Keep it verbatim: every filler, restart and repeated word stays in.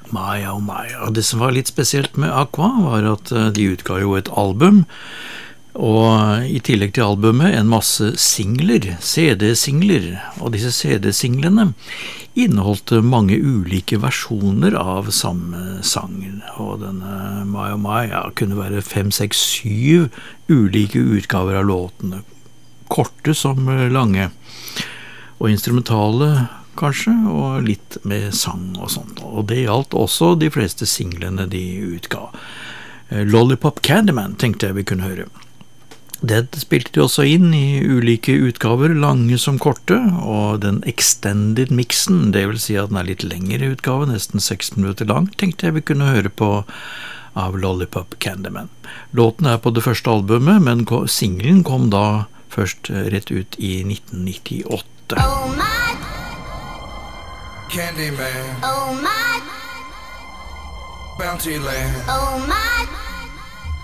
My oh my. Og det som var litt spesielt med Aqua var at de utga jo et album, og i tillegg til albumet en masse singler, C D-singler, og disse C D-singlene inneholdt mange ulike versjoner av samme sang, og denne My oh my ja, kunne være fem, seks, syv ulike utgaver av låtene, korte som lange, og instrumentale kanskje, og litt med sang og sånt, og det gjaldt også de fleste singlene de utga. Lollipop Candyman tenkte jeg vi kunne høre. Det spilte de også inn i ulike utgaver, lange som korte, og den extended mixen, det vil si at den er litt lengre utgave, nesten seks minutter lang, tenkte jeg vi kunne høre på av Lollipop Candyman. Låten er på det første albumet, men singlen kom da først rett ut i nitten nittiåtte. Oh my Candyman, Oh my Bountyland, Oh my